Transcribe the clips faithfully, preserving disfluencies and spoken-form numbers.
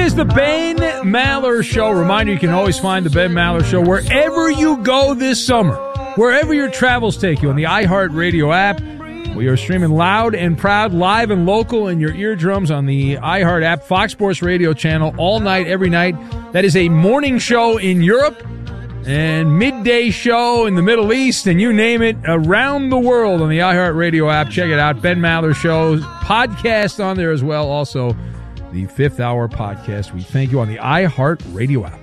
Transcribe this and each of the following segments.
is the Ben Maller Show. Reminder, you can always find the Ben Maller Show wherever you go this summer, wherever your travels take you on the iHeartRadio app. We are streaming loud and proud, live and local in your eardrums on the iHeart app, Fox Sports Radio channel, all night, every night. That is a morning show in Europe and midday show in the Middle East, and you name it, around the world on the iHeartRadio app. Check it out. Ben Maller Show podcast on there as well. Also, the Fifth Hour podcast. We thank you on the iHeartRadio app.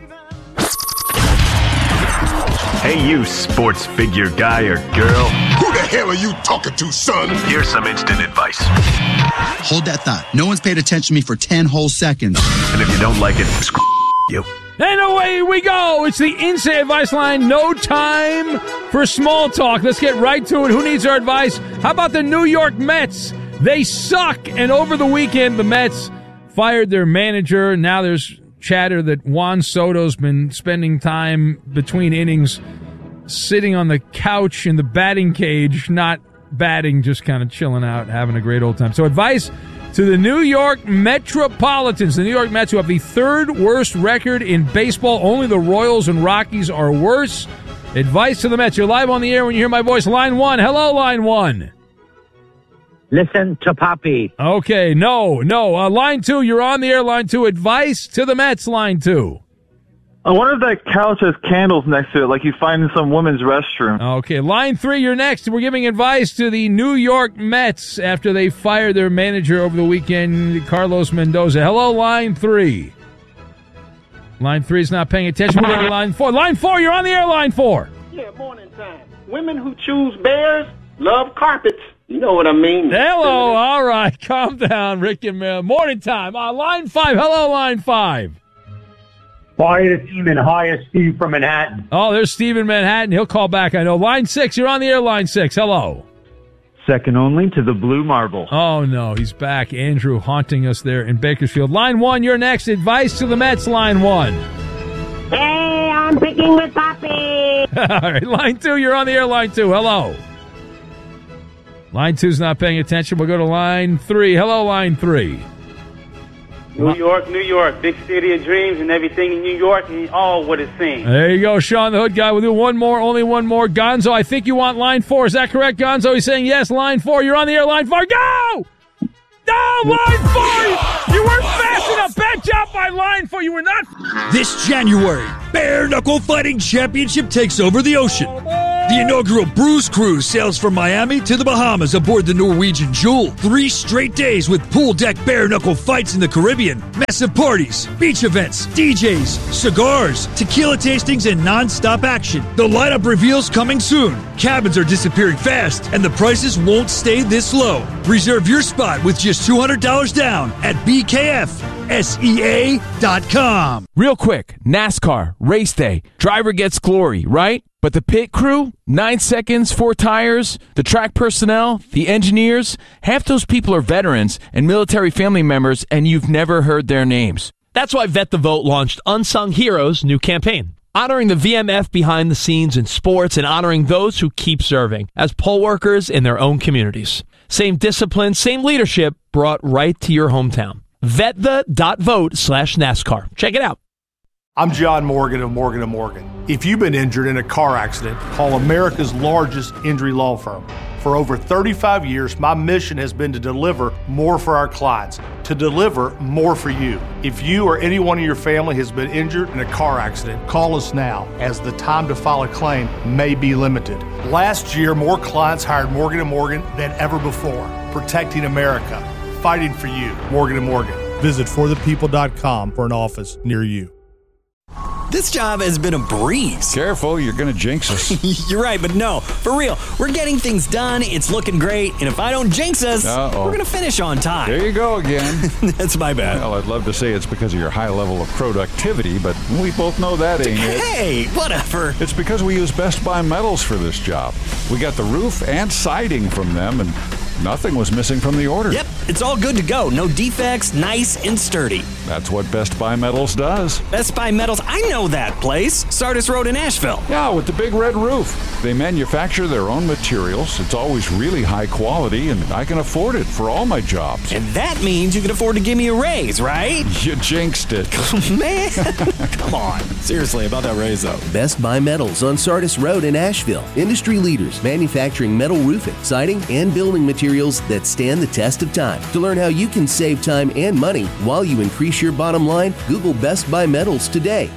Hey, you sports figure guy or girl. Who the hell are you talking to, son? Here's some instant advice. Hold that thought. No one's paid attention to me for ten whole seconds. And if you don't like it, screw you. And away we go. It's the Instant Advice Line. No time for small talk. Let's get right to it. Who needs our advice? How about the New York Mets? They suck. And over the weekend, the Mets fired their manager. Now there's chatter that Juan Soto's been spending time between innings sitting on the couch in the batting cage, not batting, just kind of chilling out, having a great old time. So advice to the New York Metropolitans, the New York Mets, who have the third worst record in baseball. Only the Royals and Rockies are worse. Advice to the Mets. You're live on the air when you hear my voice. Line one. Hello, line one. Listen to Poppy. Okay, no, no. Uh, line two, you're on the air. Line two, advice to the Mets. Line two. I wonder if that couch has candles next to it, like you find in some women's restroom. Okay, line three, you're next. We're giving advice to the New York Mets after they fired their manager over the weekend, Carlos Mendoza. Hello, line three. Line three is not paying attention. We're going to line four. Line four, you're on the air. Line four. Yeah, morning time. Women who choose bears love carpets. You know what I mean. Hello, all right. Calm down, Rick and Mel. Morning time. Uh, line five. Hello, line five. Fire the demon. Hi, it's Steve from Manhattan. Oh, there's Steve in Manhattan. He'll call back, I know. Line six. You're on the air, line six. Hello. Second only to the Blue Marble. Oh, no. He's back. Andrew haunting us there in Bakersfield. Line one, you're next. Advice to the Mets, line one. Hey, I'm picking with Poppy. All right. Line two, you're on the air, line two. Hello. Line two's not paying attention. We'll go to line three. Hello, line three. New York, New York, big city of dreams and everything in New York and all what it seems. There you go, Sean the Hood Guy. We'll do one more, only one more. Gonzo, I think you want line four. Is that correct, Gonzo? He's saying yes, line four. You're on the air, line four. Go! No, line four! You weren't fast enough. Bad job by line four. You were not. This January, Bare Knuckle Fighting Championship takes over the ocean. The inaugural Bruise Cruise sails from Miami to the Bahamas aboard the Norwegian Jewel. Three straight days with pool deck bare knuckle fights in the Caribbean, massive parties, beach events, D Js, cigars, tequila tastings, and non-stop action. The lineup reveals coming soon. Cabins are disappearing fast, and the prices won't stay this low. Reserve your spot with just two hundred dollars down at B K F S E A dot com. Real quick, NASCAR, race day, driver gets glory, right? But the pit crew, nine seconds, four tires, the track personnel, the engineers, half those people are veterans and military family members, and you've never heard their names. That's why Vet the Vote launched Unsung Heroes' new campaign, honoring the V M F behind the scenes in sports and honoring those who keep serving as poll workers in their own communities. Same discipline, same leadership brought right to your hometown. vet the dot vote slash NASCAR. Check it out. I'm John Morgan of Morgan and Morgan. If you've been injured in a car accident, call America's largest injury law firm. For over thirty-five years, my mission has been to deliver more for our clients, to deliver more for you. If you or anyone in your family has been injured in a car accident, call us now, as the time to file a claim may be limited. Last year, more clients hired Morgan and Morgan than ever before, protecting America, fighting for you. Morgan and Morgan. Visit for the people dot com for an office near you. This job has been a breeze. Careful, you're going to jinx us. You're right, but no, for real. We're getting things done, it's looking great, and if I don't jinx us, Uh-oh. we're going to finish on time. There you go again. That's my bad. Well, I'd love to say it's because of your high level of productivity, but we both know that ain't it. Hey, whatever. It's because we use Best Buy metals for this job. We got the roof and siding from them, and Nothing was missing from the order. Yep, it's all good to go. No defects, nice and sturdy. That's what Best Buy Metals does. Best Buy Metals, I know that place. Sardis Road in Asheville. Yeah, with the big red roof. They manufacture their own materials. It's always really high quality, and I can afford it for all my jobs. And that means you can afford to give me a raise, right? You jinxed it. Man, come on. Seriously, about that raise, though. Best Buy Metals on Sardis Road in Asheville. Industry leaders manufacturing metal roofing, siding, and building materials that stand the test of time. To learn how you can save time and money while you increase your bottom line, Google Best Buy Metals today.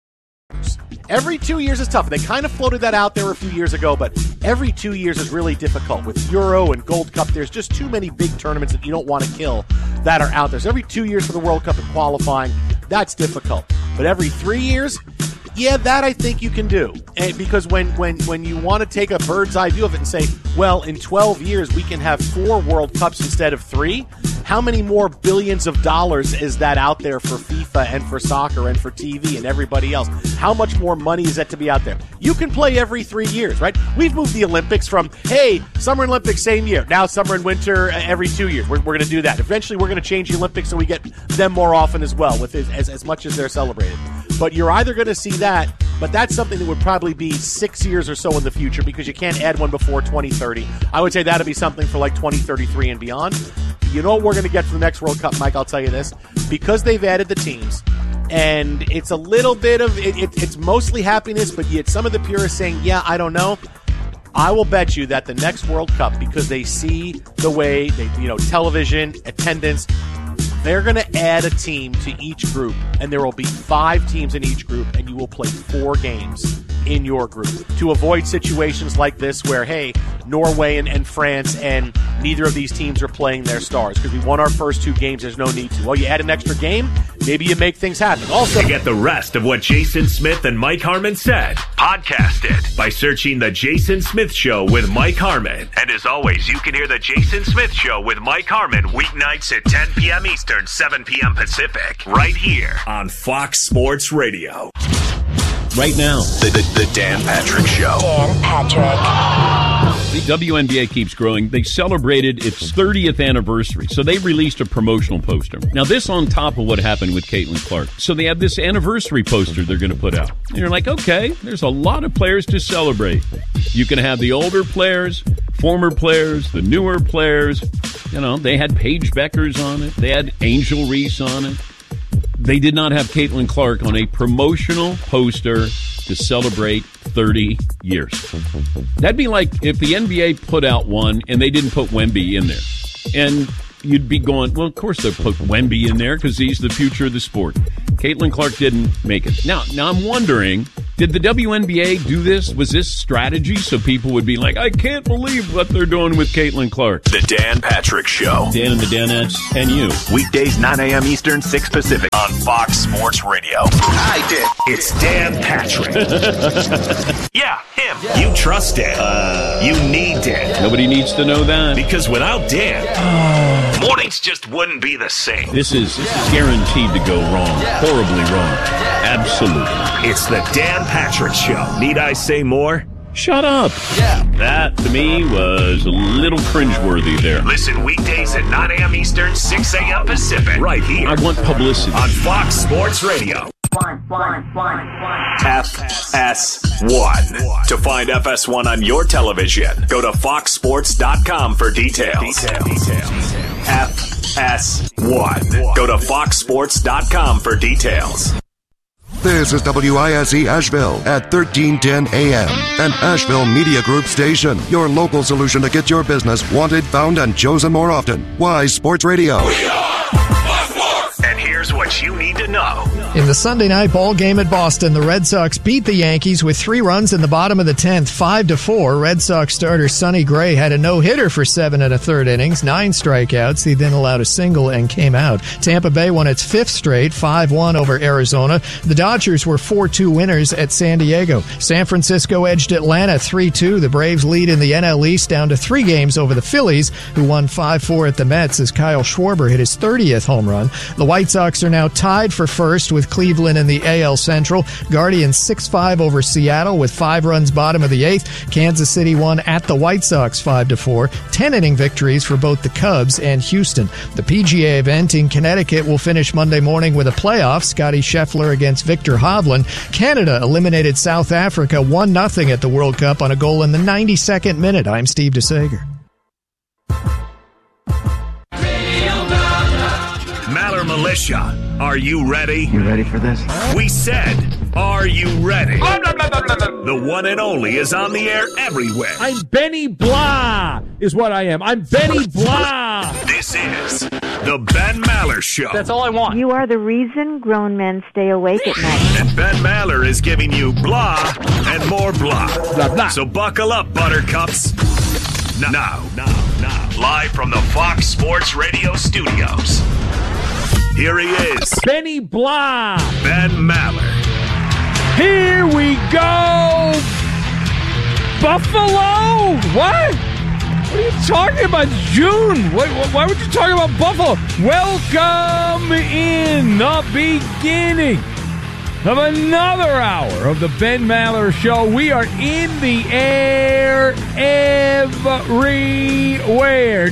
Every two years is tough. They kind of floated that out there a few years ago, but every two years is really difficult. With Euro and Gold Cup, there's just too many big tournaments that you don't want to kill that are out there. So every two years for the World Cup and qualifying, that's difficult. But every three years, yeah, that I think you can do. And because when, when, when you want to take a bird's eye view of it and say, well, in twelve years we can have four World Cups instead of three, how many more billions of dollars is that out there for FIFA and for soccer and for T V and everybody else? How much more money is that to be out there? You can play every three years, right? We've moved the Olympics from, hey, Summer Olympics same year. Now summer and winter every two years. We're, we're going to do that. Eventually we're going to change the Olympics so we get them more often as well, with as, as much as they're celebrated. But you're either going to see that, but that's something that would probably be six years or so in the future because you can't add one before twenty thirty. I would say that'll be something for like twenty thirty-three and beyond. You know what we're going to get for the next World Cup, Mike? I'll tell you this. Because they've added the teams, and it's a little bit of, it, it, it's mostly happiness, but yet some of the purists saying, yeah, I don't know. I will bet you that the next World Cup, because they see the way, they, you know, television, attendance, they're going to add a team to each group, and there will be five teams in each group, and you will play four games in your group to avoid situations like this where, hey, Norway and, and France and neither of these teams are playing their stars because we won our first two games. There's no need to. Well, you add an extra game, maybe you make things happen. Also, to get the rest of what Jason Smith and Mike Harmon said, podcast it by searching The Jason Smith Show with Mike Harmon. And as always, you can hear The Jason Smith Show with Mike Harmon weeknights at ten p.m. Eastern, seven p.m. Pacific, right here on Fox Sports Radio. Right now, The, the, the Dan Patrick Show. Dan Patrick. The W N B A keeps growing. They celebrated its thirtieth anniversary, so they released a promotional poster. Now, this on top of what happened with Caitlin Clark. So they have this anniversary poster they're going to put out. And you're like, okay, there's a lot of players to celebrate. You can have the older players, former players, the newer players. You know, they had Paige Beckers on it. They had Angel Reese on it. They did not have Caitlin Clark on a promotional poster to celebrate thirty years. That'd be like if the N B A put out one and they didn't put Wemby in there. And you'd be going, well, of course they'll put Wemby in there because he's the future of the sport. Caitlin Clark didn't make it. Now, now I'm wondering, did the W N B A do this? Was this strategy so people would be like, I can't believe what they're doing with Caitlin Clark? The Dan Patrick Show. Dan and the Danettes and you. Weekdays, nine a.m. Eastern, six Pacific on Fox Sports Radio. I did. It's Dan Patrick. Yeah, him. Yeah. You trust Dan. Uh, you need Dan. Nobody needs to know that. Because without Dan, yeah. mornings just wouldn't be the same. This is, this is guaranteed to go wrong. Yeah. Horribly wrong. Absolutely. It's the Dan Patrick Show. Need I say more? Shut up. Yeah. That, to me, was a little cringeworthy there. Listen weekdays at nine a.m. Eastern, six a.m. Pacific. Right here. I want publicity. On Fox Sports Radio. One, one, one, one. F S one. To find F S one on your television, go to fox sports dot com for details. Details. Details. F S one. Go to fox sports dot com for details. This is W I S E Asheville at thirteen ten A M, an Asheville Media Group station. Your local solution to get your business wanted, found, and chosen more often. Wise Sports Radio. We are Buffalo. And here's what you need to know. In the Sunday night ball game at Boston, the Red Sox beat the Yankees with three runs in the bottom of the tenth, five to four. Red Sox starter Sonny Gray had a no-hitter for seven and a third innings, nine strikeouts. He then allowed a single and came out. Tampa Bay won its fifth straight, five one over Arizona. The Dodgers were four two winners at San Diego. San Francisco edged Atlanta three two. The Braves lead in the N L East down to three games over the Phillies, who won five four at the Mets as Kyle Schwarber hit his thirtieth home run. The White Sox are now tied for first with with Cleveland in the A L Central. Guardians six five over Seattle with five runs bottom of the eighth. Kansas City won at the White Sox five to four. ten-inning victories for both the Cubs and Houston. The P G A event in Connecticut will finish Monday morning with a playoff. Scotty Scheffler against Victor Hovland. Canada eliminated South Africa one nothing at the World Cup on a goal in the ninety-second minute. I'm Steve DeSager. Maller Militia, are you ready? You ready for this? We said, are you ready? The one and only is on the air everywhere. I'm Benny Blah, is what I am. I'm Benny Blah. This is the Ben Maller Show. That's all I want. You are the reason grown men stay awake at night. And Ben Maller is giving you blah and more blah. Blah, blah. So buckle up, buttercups. Now, now, now, now, live from the Fox Sports Radio studios. Here he is. Benny Blah. Ben Maller. Here we go. Buffalo. What? What are you talking about? June. Why, why would you talk about Buffalo? Welcome in the beginning of another hour of the Ben Maller Show. We are in the air everywhere.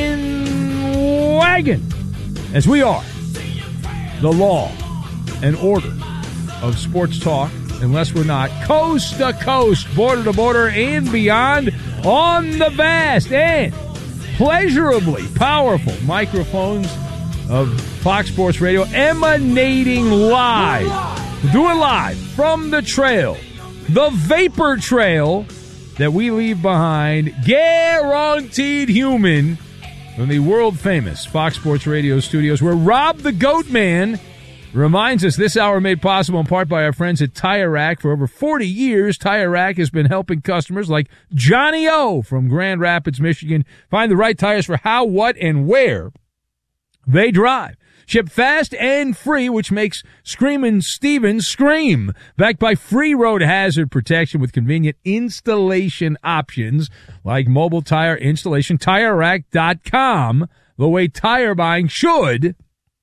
Chin wagon. As we are. The law and order of sports talk, unless we're not, coast to coast, border to border, and beyond on the vast and pleasurably powerful microphones of Fox Sports Radio, emanating live. Do it live from the trail, the vapor trail that we leave behind, guaranteed human, from the world-famous Fox Sports Radio studios, where Rob the Goat Man reminds us this hour made possible in part by our friends at Tire Rack. For over forty years, Tire Rack has been helping customers like Johnny O from Grand Rapids, Michigan, find the right tires for how, what, and where they drive. Ship fast and free, which makes Screamin' Steven scream. Backed by free road hazard protection with convenient installation options like mobile tire installation. Tire Rack dot com, the way tire buying should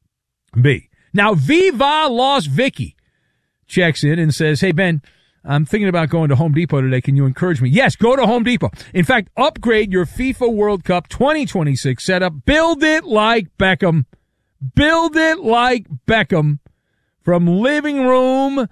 be. Now, Viva Las Vicky checks in and says, hey, Ben, I'm thinking about going to Home Depot today. Can you encourage me? Yes, go to Home Depot. In fact, upgrade your FIFA World Cup twenty twenty-six setup. Build it like Beckham. Build it like Beckham, from living room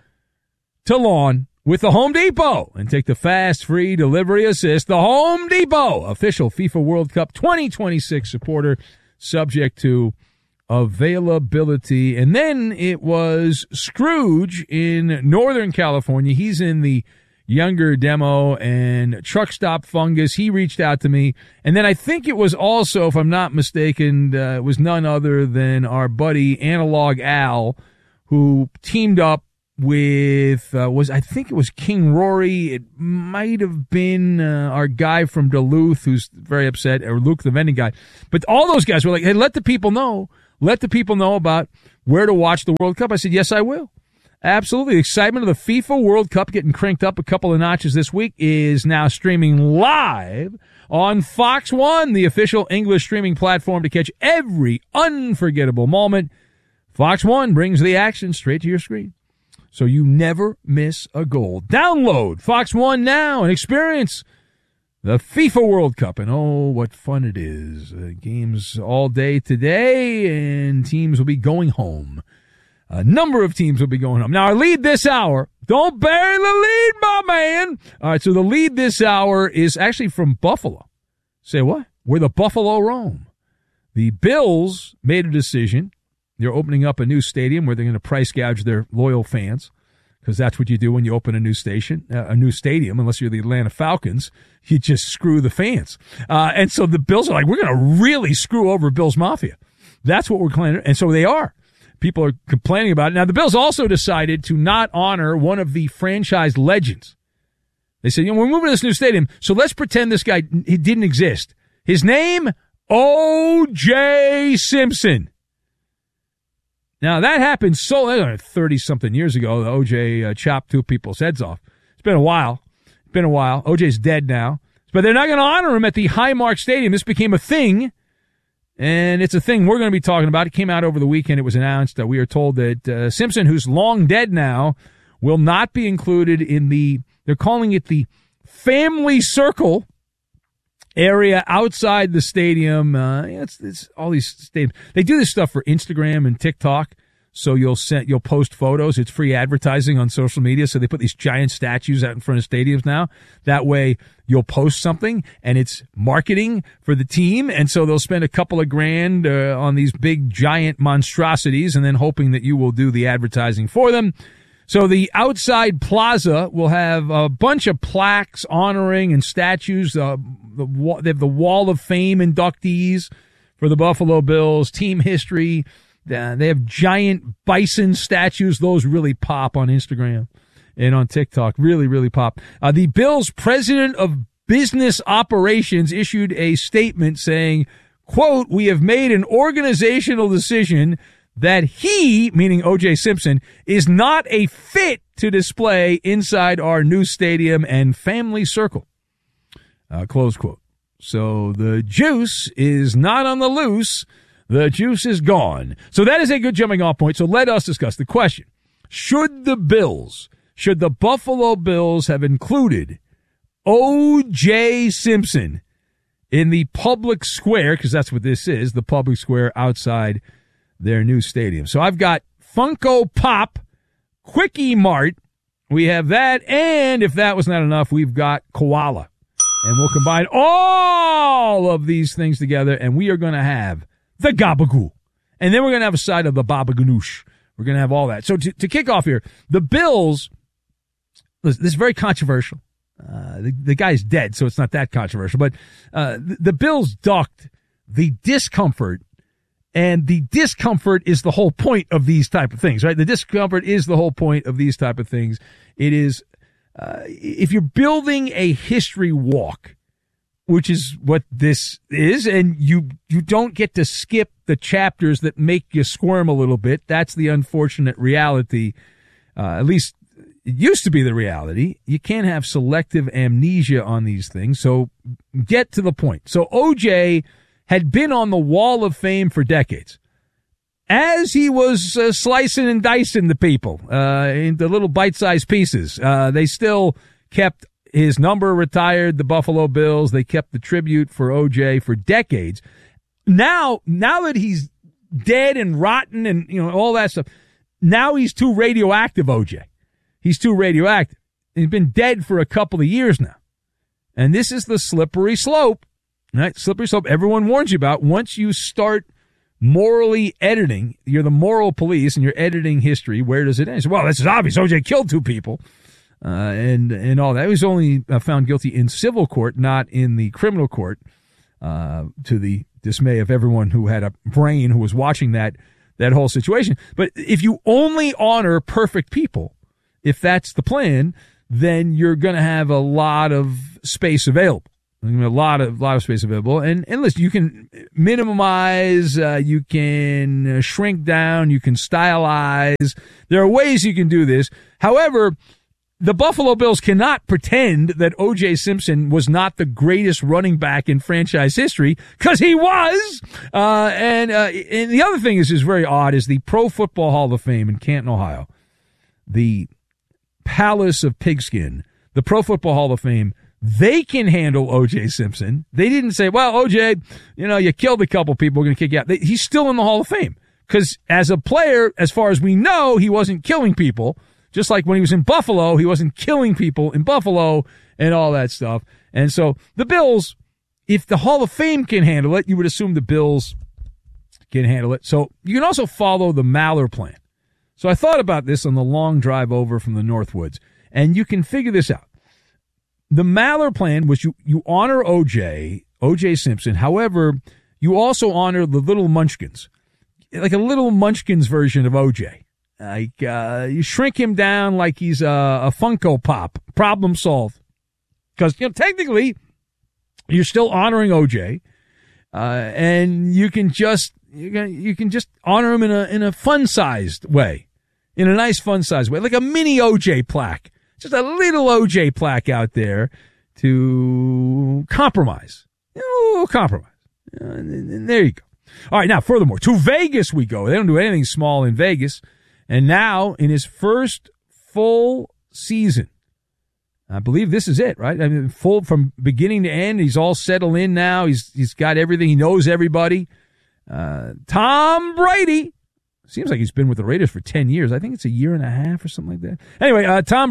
to lawn with the Home Depot, and take the fast, free delivery assist. The Home Depot, official FIFA World Cup twenty twenty-six supporter, subject to availability. And then it was Scrooge in Northern California. He's in the Younger demo and Truck Stop Fungus. He reached out to me. And then I think it was also, if I'm not mistaken, uh, it was none other than our buddy Analog Al, who teamed up with, uh, was I think it was King Rory. It might have been uh, our guy from Duluth who's very upset, or Luke, the vending guy. But all those guys were like, hey, let the people know. Let the people know about where to watch the World Cup. I said, yes, I will. Absolutely. The excitement of the FIFA World Cup getting cranked up a couple of notches this week is now streaming live on Fox One, the official English streaming platform to catch every unforgettable moment. Fox One brings the action straight to your screen, so you never miss a goal. Download Fox One now and experience the FIFA World Cup. And oh, what fun it is. Uh, games all day today, and teams will be going home. A number of teams will be going home. Now, our lead this hour, don't bury the lead, my man. All right, so the lead this hour is actually from Buffalo. Say what? Where the Buffalo roam. The Bills made a decision. They're opening up a new stadium where they're going to price gouge their loyal fans, because that's what you do when you open a new station, uh, a new stadium, unless you're the Atlanta Falcons. You just screw the fans. Uh, and so the Bills are like, we're going to really screw over Bills Mafia. That's what we're claiming. And so they are. People are complaining about it. Now, the Bills also decided to not honor one of the franchise legends. They said, you know, we're moving to this new stadium, so let's pretend this guy he didn't exist. His name, O J Simpson. Now, that happened so thirty-something years ago. O J uh, chopped two people's heads off. It's been a while. It's been a while. O J's dead now. But they're not going to honor him at the Highmark Stadium. This became a thing. And it's a thing we're going to be talking about. It came out over the weekend. It was announced that we are told that uh, Simpson, who's long dead now, will not be included in the, they're calling it the family circle area outside the stadium. Uh, it's, it's all these stadiums. They do this stuff for Instagram and TikTok. So you'll send, you'll post photos. It's free advertising on social media. So they put these giant statues out in front of stadiums now. That way you'll post something and it's marketing for the team. And so they'll spend a couple of grand uh, on these big giant monstrosities and then hoping that you will do the advertising for them. So the outside plaza will have a bunch of plaques honoring and statues. Uh, the, they have the Wall of Fame inductees for the Buffalo Bills, team history. Uh, they have giant bison statues. Those really pop on Instagram and on TikTok. Really, really pop. Uh, the Bills' president of business operations issued a statement saying, quote, "We have made an organizational decision that he," meaning O J Simpson, "is not a fit to display inside our new stadium and family circle." Uh, close quote. So the juice is not on the loose. The juice is gone. So that is a good jumping off point. So let us discuss the question. Should the Bills, should the Buffalo Bills have included O J Simpson in the public square, because that's what this is, the public square outside their new stadium? So I've got Funko Pop, Quickie Mart. We have that. And if that was not enough, we've got Koala. And we'll combine all of these things together, and we are going to have the Gabagool. And then we're going to have a side of the Baba Ganoush. We're going to have all that. So to, to kick off here, the Bills, listen, this is very controversial. Uh, the, the guy's dead, so it's not that controversial. But uh, the, the Bills ducked the discomfort, and the discomfort is the whole point of these type of things, right? The discomfort is the whole point of these type of things. It is, uh, if you're building a history walk, which is what this is, and you you don't get to skip the chapters that make you squirm a little bit. That's the unfortunate reality. Uh, at least it used to be the reality. You can't have selective amnesia on these things. So get to the point. So O J had been on the Wall of Fame for decades. As he was uh, slicing and dicing the people uh, into little bite-sized pieces, uh, they still kept his number retired, the Buffalo Bills. They kept the tribute for O J for decades. Now, now that he's dead and rotten and, you know, all that stuff, now he's too radioactive, O J. He's too radioactive. He's been dead for a couple of years now. And this is the slippery slope, right? Slippery slope everyone warns you about. Once you start morally editing, you're the moral police and you're editing history, where does it end? So, well, this is obvious. O J killed two people. Uh, and, and all that. He was only uh, found guilty in civil court, not in the criminal court, uh, to the dismay of everyone who had a brain who was watching that, that whole situation. But if you only honor perfect people, if that's the plan, then you're going to have a lot of space available. A lot of, lot of space available. And, and listen, you can minimize, uh, you can uh, shrink down, you can stylize. There are ways you can do this. However, the Buffalo Bills cannot pretend that O J Simpson was not the greatest running back in franchise history, because he was. Uh, and, uh, and the other thing is, is very odd is the Pro Football Hall of Fame in Canton, Ohio, the palace of pigskin, the Pro Football Hall of Fame, they can handle O J Simpson. They didn't say, well, O J, you know, you killed a couple people, we're going to kick you out. They, he's still in the Hall of Fame, because as a player, as far as we know, he wasn't killing people. Just like when he was in Buffalo, he wasn't killing people in Buffalo and all that stuff. And so the Bills, if the Hall of Fame can handle it, you would assume the Bills can handle it. So you can also follow the Maller plan. So I thought about this on the long drive over from the Northwoods, and you can figure this out. The Maller plan was you, you honor O J, O J Simpson. However, you also honor the little munchkins, like a little munchkins version of O J. Like, uh, you shrink him down like he's a, a Funko Pop. Problem solved. Because, you know, technically, you're still honoring O J, uh, and you can just, you can, you can just honor him in a, in a fun-sized way. In a nice fun-sized way. Like a mini O J plaque. Just a little O J plaque out there to compromise. You know, compromise. Uh, and, and there you go. All right, now, furthermore, to Vegas we go. They don't do anything small in Vegas. And now, in his first full season, I believe this is it, right? I mean, full from beginning to end. He's all settled in now. He's He's got everything. He knows everybody. Uh, Tom Brady. Seems like he's been with the Raiders for ten years. I think it's a year and a half or something like that. Anyway, uh, Tom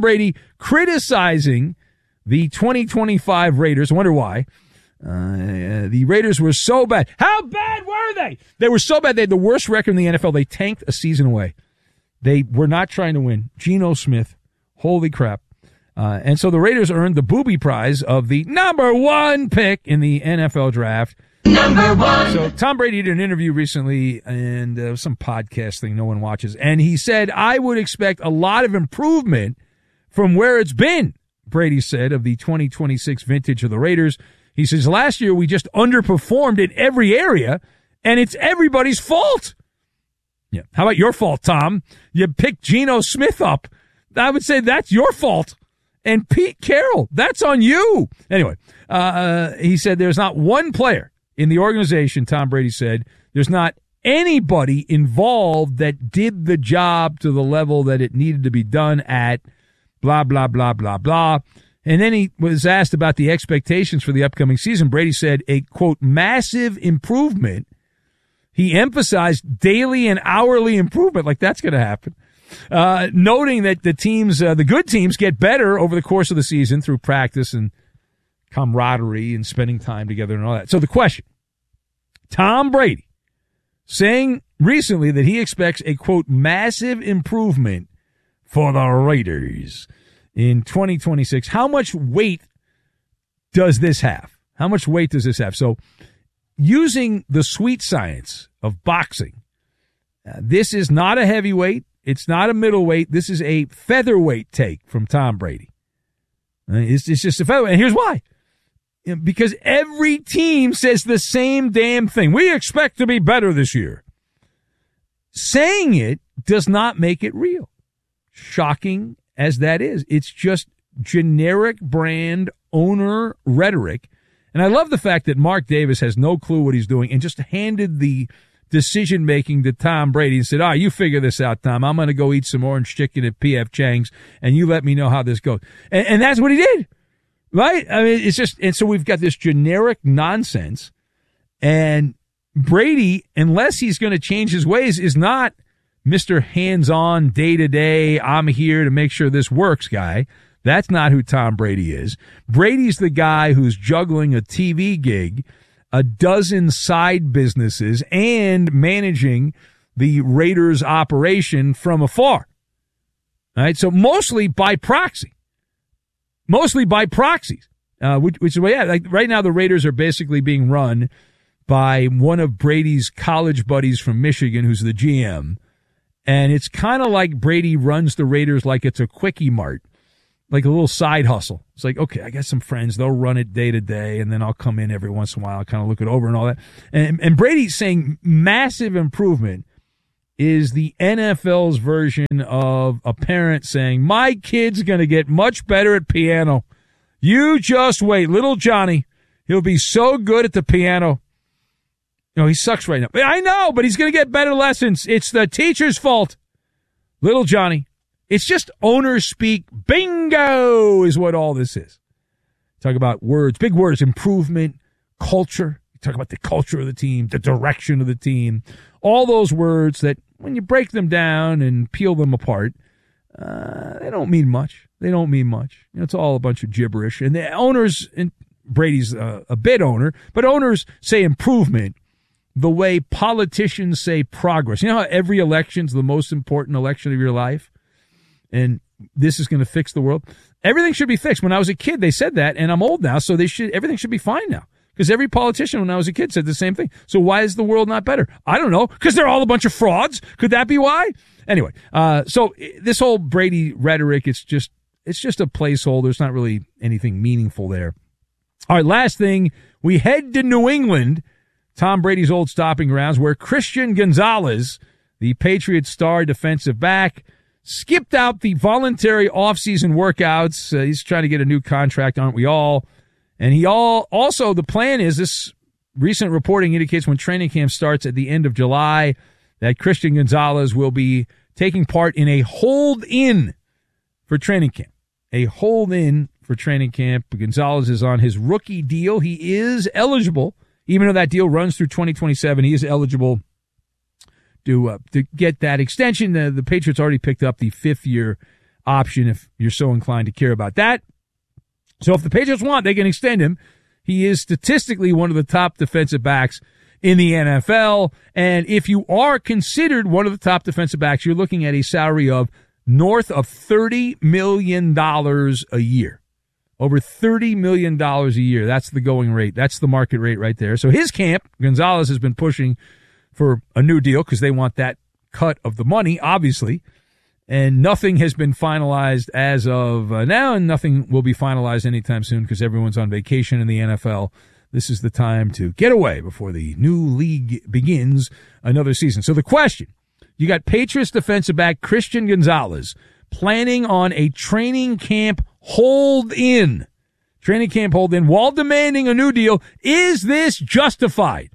Brady criticizing the twenty twenty-five Raiders. I wonder why. Uh, the Raiders were so bad. How bad were they? They were so bad. They had the worst record in the N F L. They tanked a season away. They were not trying to win. Geno Smith. Holy crap. Uh, and so the Raiders earned the booby prize of the number one pick in the N F L draft. Number one. So Tom Brady did an interview recently and uh, some podcast thing no one watches. And he said, I would expect a lot of improvement from where it's been, Brady said, of the twenty twenty-six vintage of the Raiders. He says, last year we just underperformed in every area, and it's everybody's fault. Yeah. How about your fault, Tom? You picked Geno Smith up. I would say that's your fault. And Pete Carroll, that's on you. Anyway, uh, he said there's not one player in the organization, Tom Brady said, there's not anybody involved that did the job to the level that it needed to be done at, blah, blah, blah, blah, blah. And then he was asked about the expectations for the upcoming season. Brady said a, quote, massive improvement. He emphasized daily and hourly improvement, like that's going to happen. Uh, noting that the teams, uh, the good teams get better over the course of the season through practice and camaraderie and spending time together and all that. So the question, Tom Brady saying recently that he expects a, quote, massive improvement for the Raiders in twenty twenty-six. How much weight does this have? How much weight does this have? So using the sweet science of boxing, uh, this is not a heavyweight. It's not a middleweight. This is a featherweight take from Tom Brady. Uh, it's, it's just a featherweight. And here's why. Because every team says the same damn thing. We expect to be better this year. Saying it does not make it real. Shocking as that is. It's just generic brand owner rhetoric. And I love the fact that Mark Davis has no clue what he's doing and just handed the decision-making to Tom Brady and said, all right, you figure this out, Tom. I'm going to go eat some orange chicken at P F Chang's, and you let me know how this goes. And, and that's what he did, right? I mean, it's just, and so we've got this generic nonsense, and Brady, unless he's going to change his ways, is not Mister Hands-on, day-to-day, I'm here to make sure this works guy. That's not who Tom Brady is. Brady's the guy who's juggling a T V gig, a dozen side businesses, and managing the Raiders operation from afar. All right, so mostly by proxy. Mostly by proxies, uh, which, which is why, yeah, like right now the Raiders are basically being run by one of Brady's college buddies from Michigan, who's the G M. And it's kind of like Brady runs the Raiders like it's a Quickie Mart, like a little side hustle. It's like, okay, I got some friends. They'll run it day to day, and then I'll come in every once in a while, kind of look it over and all that. And, and Brady's saying massive improvement is the N F L's version of a parent saying, my kid's going to get much better at piano. You just wait. Little Johnny, he'll be so good at the piano. No, he sucks right now. I know, but he's going to get better lessons. It's the teacher's fault. Little Johnny. It's just owner speak. Bingo is what all this is. Talk about words, big words, improvement, culture. You talk about the culture of the team, the direction of the team. All those words that when you break them down and peel them apart, uh, they don't mean much. They don't mean much. You know, it's all a bunch of gibberish. And the owners, and Brady's uh, a bit owner, but owners say improvement the way politicians say progress. You know how every election's the most important election of your life? And this is going to fix the world. Everything should be fixed. When I was a kid, they said that, and I'm old now, so they should. Everything should be fine now. Because every politician when I was a kid said the same thing. So why is the world not better? I don't know. Because they're all a bunch of frauds. Could that be why? Anyway, uh, so this whole Brady rhetoric, it's just it's just a placeholder. It's not really anything meaningful there. All right, last thing, we head to New England, Tom Brady's old stopping grounds, where Christian Gonzalez, the Patriots star defensive back, skipped out the voluntary offseason workouts. Uh, he's trying to get a new contract, aren't we all? And he all also, the plan is this recent reporting indicates when training camp starts at the end of July that Christian Gonzalez will be taking part in a hold-in for training camp. A hold-in for training camp. Gonzalez is on his rookie deal. He is eligible, even though that deal runs through twenty twenty-seven, he is eligible to uh, to get that extension. The, the Patriots already picked up the fifth-year option if you're so inclined to care about that. So if the Patriots want, they can extend him. He is statistically one of the top defensive backs in the N F L. And if you are considered one of the top defensive backs, you're looking at a salary of north of thirty million dollars a year. Over thirty million dollars a year. That's the going rate. That's the market rate right there. So his camp, Gonzalez, has been pushing for a new deal because they want that cut of the money, obviously. And nothing has been finalized as of uh, now, and nothing will be finalized anytime soon because everyone's on vacation in the N F L. This is the time to get away before the new league begins another season. So the question, you got Patriots defensive back Christian Gonzalez planning on a training camp hold-in. Training camp hold-in while demanding a new deal. Is this justified?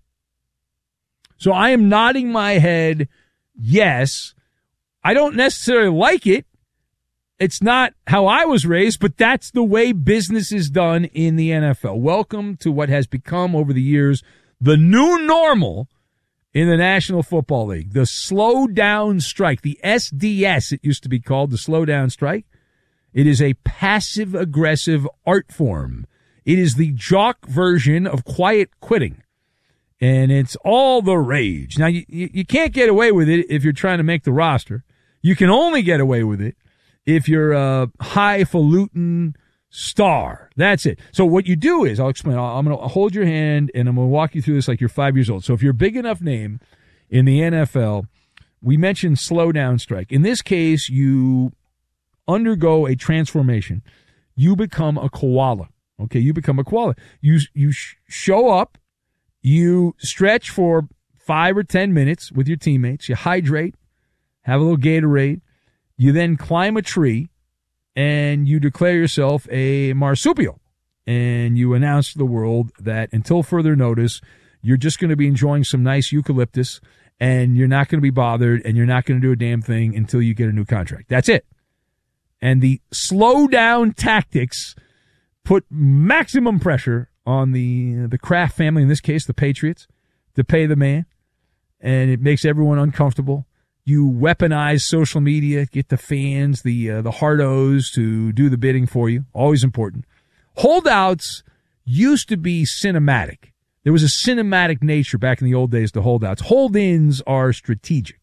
So I am nodding my head yes. I don't necessarily like it. It's not how I was raised, but that's the way business is done in the N F L. Welcome to what has become over the years the new normal in the National Football League. The slow down strike, the S D S it used to be called, the slow down strike. It is a passive aggressive art form. It is the jock version of quiet quitting. And it's all the rage. Now, you, you can't get away with it if you're trying to make the roster. You can only get away with it if you're a highfalutin star. That's it. So what you do is, I'll explain. I'm going to hold your hand, and I'm going to walk you through this like you're five years old. So if you're a big enough name in the N F L, we mentioned slow down strike. In this case, you undergo a transformation. You become a koala. Okay, you become a koala. You, you sh- show up. You stretch for five or ten minutes with your teammates. You hydrate. Have a little Gatorade. You then climb a tree, and you declare yourself a marsupial. And you announce to the world that until further notice, you're just going to be enjoying some nice eucalyptus, and you're not going to be bothered, and you're not going to do a damn thing until you get a new contract. That's it. And the slow-down tactics put maximum pressure on the the Kraft family, in this case the Patriots, to pay the man, and it makes everyone uncomfortable. You weaponize social media, get the fans, the uh, the hardos to do the bidding for you. Always important. Holdouts used to be cinematic. There was a cinematic nature back in the old days to holdouts. Hold-ins are strategic.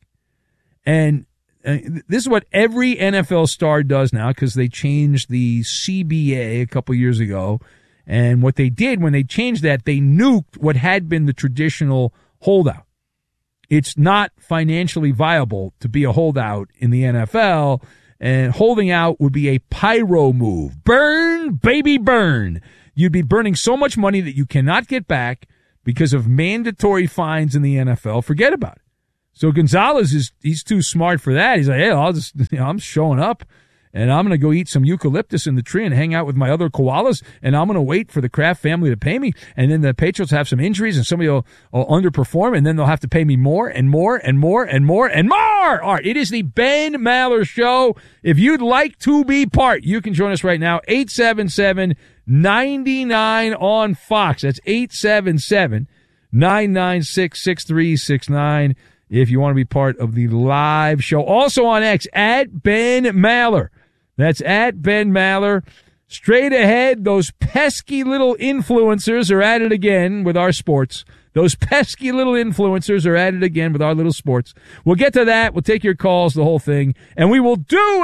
And uh, this is what every N F L star does now because they changed the C B A a couple years ago. And what they did when they changed that, they nuked what had been the traditional holdout. It's not financially viable to be a holdout in the N F L, and holding out would be a pyro move. Burn, baby, burn. You'd be burning so much money that you cannot get back because of mandatory fines in the N F L. Forget about it. So Gonzalez is he's too smart for that. He's like, hey, I'll just, you know, I'm showing up, and I'm going to go eat some eucalyptus in the tree and hang out with my other koalas, and I'm going to wait for the Kraft family to pay me, and then the Patriots have some injuries, and somebody will, will underperform, and then they'll have to pay me more and more and more and more and more. All right, it is the Ben Maller Show. If you'd like to be part, you can join us right now, eight seven seven, nine nine on Fox. That's eight seven seven, nine nine six, six three six nine if you want to be part of the live show. Also on X, at Ben Maller. That's at Ben Maller. Straight ahead, those pesky little influencers are at it again with our sports. Those pesky little influencers are at it again with our little sports. We'll get to that. We'll take your calls, the whole thing, and we will do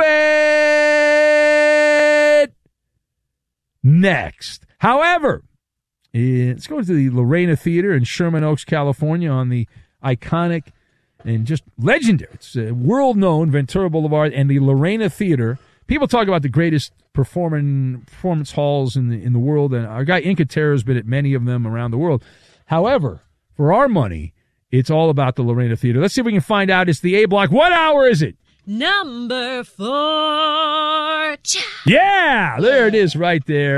it next. However, let's go to the Lorena Theater in Sherman Oaks, California, on the iconic and just legendary, it's a world-known Ventura Boulevard, and the Lorena Theater. People talk about the greatest performing performance halls in the in the world, and our guy Incatero has been at many of them around the world. However, for our money, it's all about the Lorena Theater. Let's see if we can find out. It's the A Block. What hour is it? Number four. Yeah, there it is right there.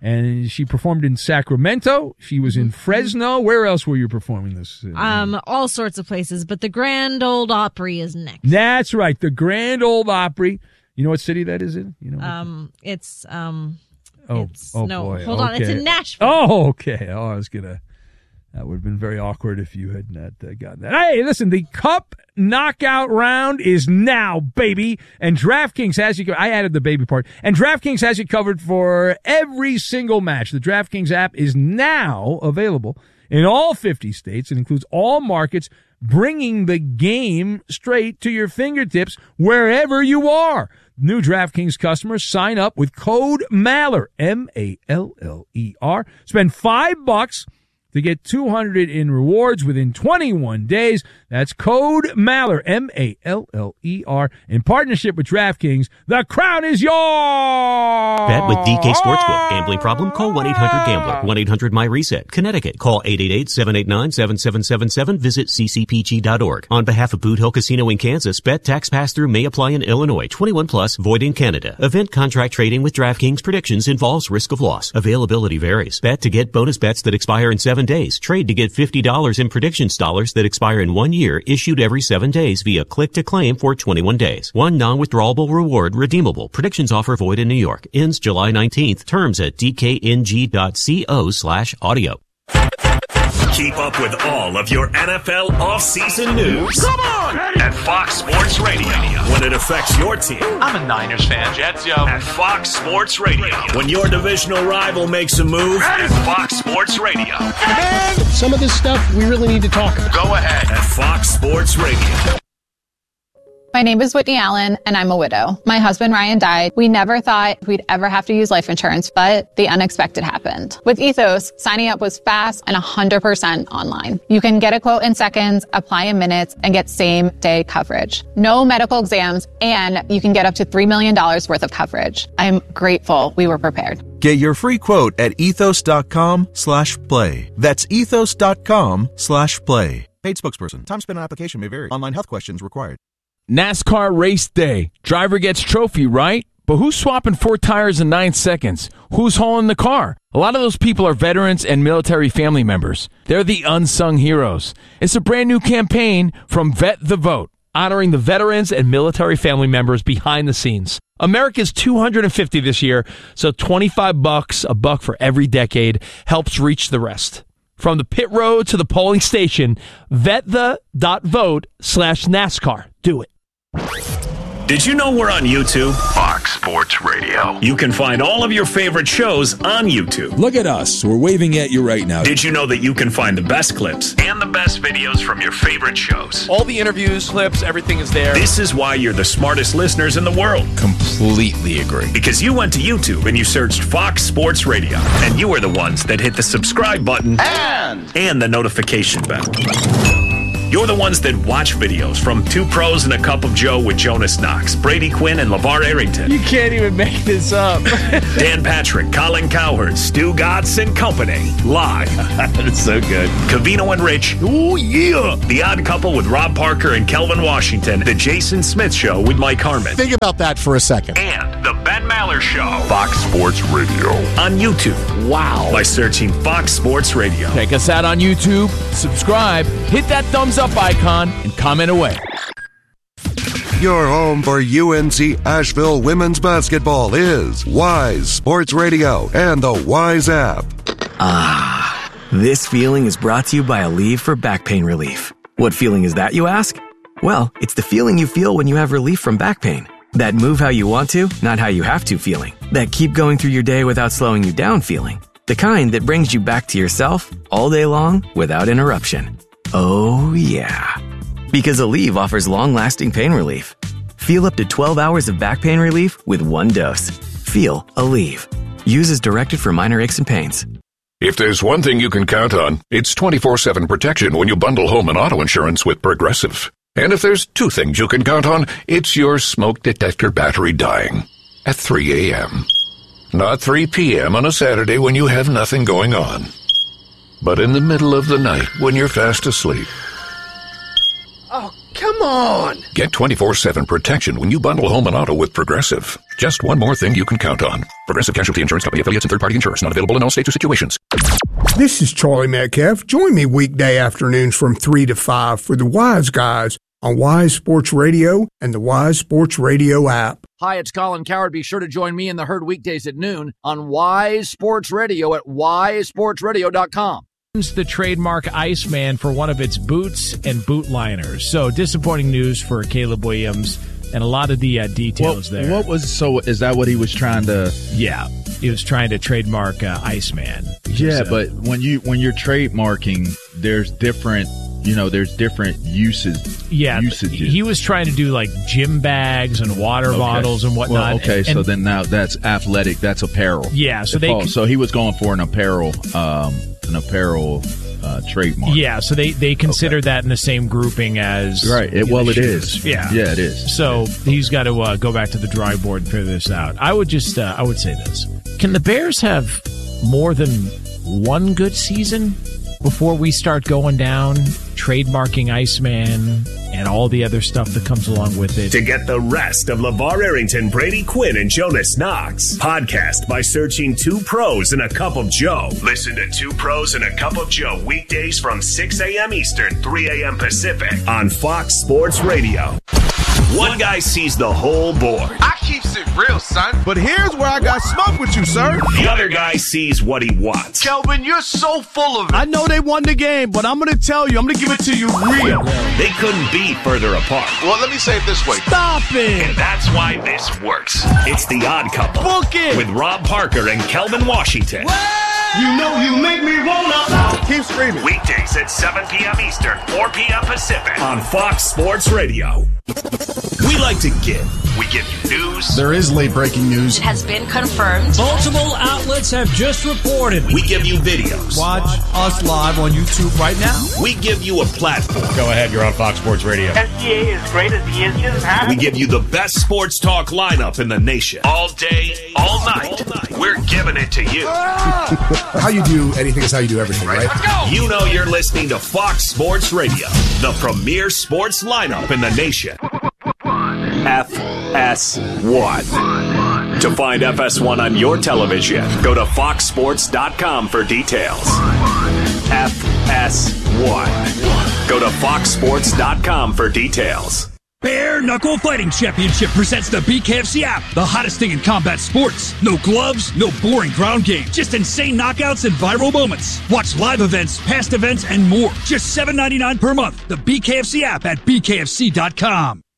And she performed in Sacramento. She was in Fresno. Where else were you performing this? Um, all sorts of places, but the Grand Ole Opry is next. That's right, the Grand Ole Opry. You know what city that is in? You know. Um, it's um, oh, it's, oh no, boy. hold okay. on, it's in Nashville. Oh, okay. Oh, I was gonna. That would have been very awkward if you had not uh, gotten that. Hey, listen, the Cup knockout round is now, baby. And DraftKings has you, I added the baby part, and DraftKings has you covered for every single match. The DraftKings app is now available in all fifty states and includes all markets, bringing the game straight to your fingertips wherever you are. New DraftKings customers sign up with code MALLER, M A L L E R. Spend five bucks to get two hundred in rewards within twenty-one days. That's code MALLER, M A L L E R, in partnership with DraftKings. The crown is yours! Bet with D K Sportsbook. Gambling problem? Call one eight hundred gambler. one eight hundred my reset. Connecticut. Call eight eight eight, seven eight nine, seven seven seven seven. Visit c c p g dot org. On behalf of Boot Hill Casino in Kansas, bet tax pass-through may apply in Illinois. twenty-one plus, void in Canada. Event contract trading with DraftKings predictions involves risk of loss. Availability varies. Bet to get bonus bets that expire in seven days. Trade to get fifty dollars in predictions dollars that expire in one year, issued every seven days via click to claim for twenty-one days. One non-withdrawable reward redeemable. Predictions offer void in New York. Ends July nineteenth. Terms at d k n g dot co slash audio. Keep up with all of your N F L offseason news. Come on! At Fox Sports Radio. When it affects your team. I'm a Niners fan. Jets, yo. At Fox Sports Radio. When your divisional rival makes a move. At Fox Sports Radio. Man, some of this stuff we really need to talk about. Go ahead. At Fox Sports Radio. My name is Whitney Allen, and I'm a widow. My husband, Ryan, died. We never thought we'd ever have to use life insurance, but the unexpected happened. With Ethos, signing up was fast and one hundred percent online. You can get a quote in seconds, apply in minutes, and get same-day coverage. No medical exams, and you can get up to three million dollars worth of coverage. I'm grateful we were prepared. Get your free quote at ethos.com slash play. That's ethos.com slash play. Paid spokesperson. Time spent on application may vary. Online health questions required. NASCAR race day. Driver gets trophy, right? But who's swapping four tires in nine seconds? Who's hauling the car? A lot of those people are veterans and military family members. They're the unsung heroes. It's a brand new campaign from Vet the Vote, honoring the veterans and military family members behind the scenes. America's two hundred fifty this year, so twenty-five bucks, a buck for every decade, helps reach the rest. From the pit road to the polling station, vetthe.vote slash NASCAR. Do it. Did you know we're on YouTube? Fox Sports Radio. You can find all of your favorite shows on YouTube. Look at us. We're waving at you right now. Did you know that you can find the best clips and the best videos from your favorite shows? All the interviews, clips, everything is there. This is why you're the smartest listeners in the world. Completely agree. Because you went to YouTube and you searched Fox Sports Radio. And you were the ones that hit the subscribe button and, and the notification bell. You're the ones that watch videos from Two Pros and a Cup of Joe with Jonas Knox, Brady Quinn, and LeVar Arrington. You can't even make this up. Dan Patrick, Colin Cowherd, Stu Godson and Company. Live. That's so good. Cavino and Rich. Oh, yeah. The Odd Couple with Rob Parker and Kelvin Washington. The Jason Smith Show with Mike Harmon. Think about that for a second. And The Ben Maller Show. Fox Sports Radio. On YouTube. Wow. By searching Fox Sports Radio. Check us out on YouTube. Subscribe. Hit that thumbs up icon and comment away. Your home for U N C Asheville women's basketball is Wise Sports Radio and the Wise app. Ah, this feeling is brought to you by Aleve for back pain relief. What feeling is that, you ask? Well, it's the feeling you feel when you have relief from back pain. That move how you want to, not how you have to feeling. That keep going through your day without slowing you down feeling. The kind that brings you back to yourself all day long without interruption. Oh, yeah. Because Aleve offers long-lasting pain relief. Feel up to twelve hours of back pain relief with one dose. Feel Aleve. Use as directed for minor aches and pains. If there's one thing you can count on, it's twenty-four seven protection when you bundle home and auto insurance with Progressive. And if there's two things you can count on, it's your smoke detector battery dying at three a.m. Not three p.m. on a Saturday when you have nothing going on, but in the middle of the night when you're fast asleep. Oh, Come on! Get twenty-four seven protection when you bundle home and auto with Progressive. Just one more thing you can count on. Progressive Casualty Insurance Company, affiliates, and third-party insurers. Not available in all states or situations. This is Charlie Metcalf. Join me weekday afternoons from three to five for the Wise Guys on Wise Sports Radio and the Wise Sports Radio app. Hi, it's Colin Coward. Be sure to join me in the herd weekdays at noon on Wise Sports Radio at wise sports radio dot com. The trademark Iceman for one of its boots and boot liners. So disappointing news for Caleb Williams and a lot of the uh, details what, there. What was so? Is that what he was trying to? Yeah, he was trying to trademark uh, Iceman. Yeah, but when you when you're trademarking, there's different. You know, there's different uses. Yeah, usages. He was trying to do like gym bags and water okay. bottles and whatnot. Well, okay, and, so and, then now that's athletic. That's apparel. Yeah, so if they all, can, so he was going for an apparel, um, an apparel uh, trademark. Yeah, so they they consider okay. that in the same grouping as right. It, well, it shoes. is. Yeah, yeah, it is. So he's got to uh, go back to the drawing board and figure this out. I would just uh, I would say this: can the Bears have more than one good season before we start going down trademarking Iceman and all the other stuff that comes along with it? To get the rest of LeVar Arrington, Brady Quinn, and Jonas Knox, podcast by searching Two Pros and a Cup of Joe. Listen to Two Pros and a Cup of Joe weekdays from six a.m. Eastern, three a.m. Pacific on Fox Sports Radio. One guy sees the whole board. I keeps it real, son. But here's where I got smoke with you, sir. The other guy sees what he wants. Kelvin, you're so full of it. I know they won the game, but I'm going to tell you, I'm going to give it to you real. They couldn't be further apart. Well, let me say it this way. Stop it. And that's why this works. It's The Odd Couple. Book it. With Rob Parker and Kelvin Washington. You know you make me wanna. Keep screaming. Weekdays at seven p.m. Eastern, four p.m. Pacific on Fox Sports Radio. We like to give. We give you news. There is late breaking news. It has been confirmed. Multiple outlets have just reported. We give you videos. Watch us live on YouTube right now. We give you a platform. Go ahead, you're on Fox Sports Radio. S G A is great as he is just half. We give you the best sports talk lineup in the nation. All day, all night. All night. We're giving it to you. How you do anything is how you do everything, right? Let's go. You know you're listening to Fox Sports Radio, the premier sports lineup in the nation. F S one. To find F S one on your television, go to fox sports dot com for details. F S one. Go to fox sports dot com for details. Bare Knuckle Fighting Championship presents the B K F C app, the hottest thing in combat sports. No gloves, no boring ground game, just insane knockouts and viral moments. Watch live events, past events, and more. Just seven dollars and ninety-nine cents per month. The B K F C app at b k f c dot com.